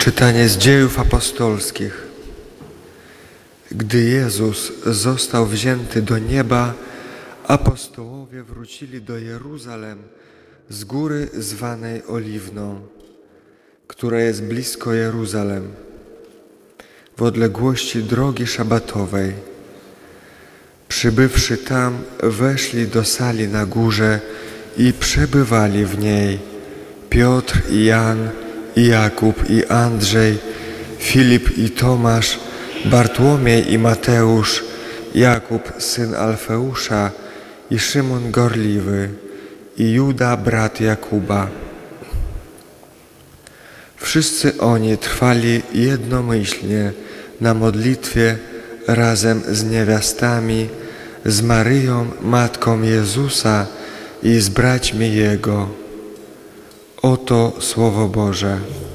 Czytanie z Dziejów Apostolskich. Gdy Jezus został wzięty do nieba, apostołowie wrócili do Jeruzalem z góry zwanej Oliwną, która jest blisko Jeruzalem, w odległości drogi szabatowej. Przybywszy tam, weszli do sali na górze i przebywali w niej Piotr i Jan, i Jakub i Andrzej, Filip i Tomasz, Bartłomiej i Mateusz, Jakub syn Alfeusza i Szymon Gorliwy i Juda brat Jakuba. Wszyscy oni trwali jednomyślnie na modlitwie razem z niewiastami, z Maryją, matką Jezusa i z braćmi Jego. Oto Słowo Boże.